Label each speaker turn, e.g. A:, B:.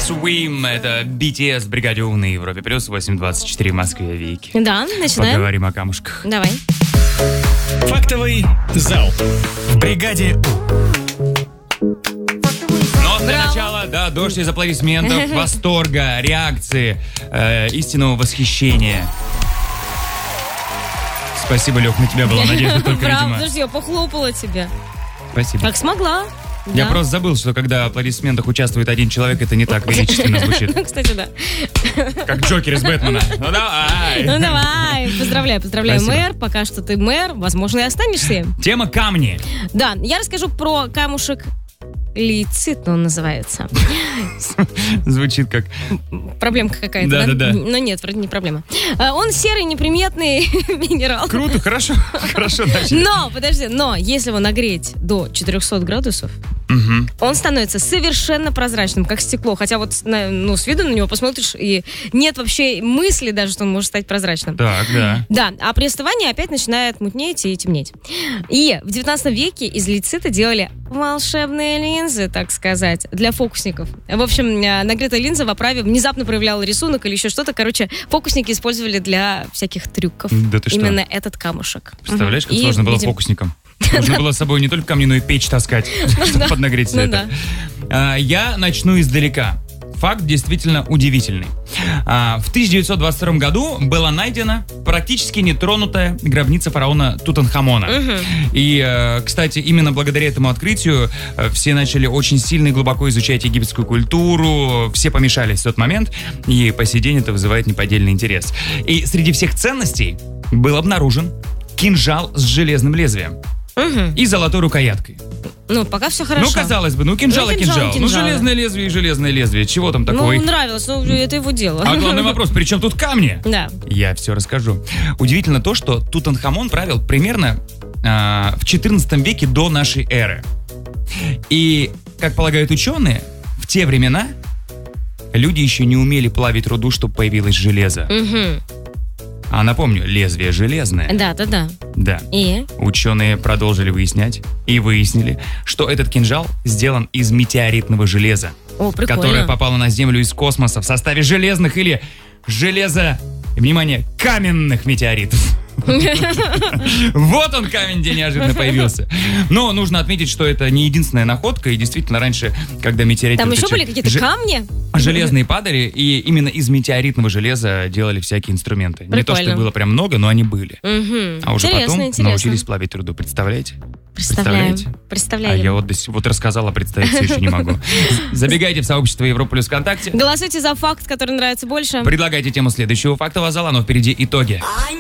A: Swim, это BTS в бригаде У на Европе плюс 8.24 в Москве, Вики.
B: Да, начинаем.
A: Поговорим о камушках.
B: Давай.
C: Фактовый зал в бригаде
A: Но для начала, да, дождь из аплодисментов, восторга, реакции, истинного восхищения. Спасибо, Лёх, на тебя была надежда только,
B: Браво,
A: видимо.
B: подожди, я похлопала тебя.
A: Спасибо.
B: Как смогла.
A: Я
B: Да.
A: просто забыл, что когда в аплодисментах участвует один человек, это не так величественно звучит.
B: Кстати, да.
A: Как Джокер из Бэтмена. Ну давай.
B: Ну давай, поздравляю,
A: Спасибо.
B: мэр. Пока что ты мэр, возможно, и останешься им.
A: Тема камни.
B: Да, я расскажу про камушек лейцит, он называется.
A: Звучит как...
B: Проблемка какая-то,
A: Да.
B: Но нет, вроде не проблема. Он серый, неприметный минерал.
A: Круто, хорошо начали.
B: Но если его нагреть до 400 градусов, он становится совершенно прозрачным, как стекло. Хотя вот с виду на него посмотришь, и нет вообще мысли даже, что он может стать прозрачным.
A: Так, да.
B: Да, а при остывании опять начинает мутнеть и темнеть. И в 19 веке из лейцита делали волшебные линзы, так сказать, для фокусников. В общем, нагретая линза в оправе внезапно проявляла рисунок или еще что-то. Короче, фокусники использовали для всяких трюков.
A: Да ты что?
B: Именно этот камушек.
A: Представляешь, как
B: И,
A: сложно было
B: видимо,
A: фокусникам? Нужно было с собой не только камни, но и печь таскать, чтобы поднагреть все
B: Ну
A: это. Я начну издалека. Факт действительно удивительный. В 1922 году была найдена практически нетронутая гробница фараона Тутанхамона. И, кстати, именно благодаря этому открытию все начали очень сильно и глубоко изучать египетскую культуру, все помешались в тот момент, и по сей день это вызывает неподдельный интерес. И среди всех ценностей был обнаружен кинжал с железным лезвием и золотой рукояткой.
B: Ну, пока все хорошо.
A: Ну, казалось бы, кинжал и кинжал. Ну, железное лезвие и железное лезвие. Чего там такого?
B: Ну, нравилось, это его дело.
A: А главный вопрос, при чем тут камни?
B: Да.
A: Я все расскажу. Удивительно то, что Тутанхамон правил примерно в 14 веке до нашей эры. И, как полагают ученые, в те времена люди еще не умели плавить руду, чтобы появилось железо. А напомню, лезвие железное.
B: Да.
A: Да.
B: И?
A: Ученые продолжили выяснять и выяснили, что этот кинжал сделан из метеоритного железа,
B: О, прикольно.
A: которое попало на Землю из космоса в составе железных или внимание, каменных метеоритов. Вот он, камень, где неожиданно появился. Но нужно отметить, что это не единственная находка. И действительно, раньше, когда метеориты...
B: Там еще были какие-то камни?
A: Железные падали, и именно из метеориитного железа делали всякие инструменты. Не то, что
B: Прикольно.
A: их было прям много, но они были. А уже потом
B: Интересно.
A: научились плавить руду. Представляете?
B: Представляем.
A: А
B: Представляем.
A: я вот рассказала, представить все еще не могу. Забегайте в сообщество Европа Плюс ВКонтакте.
B: Голосуйте за факт, который нравится больше.
A: Предлагайте тему следующего фактового зала, но впереди итоги.
D: I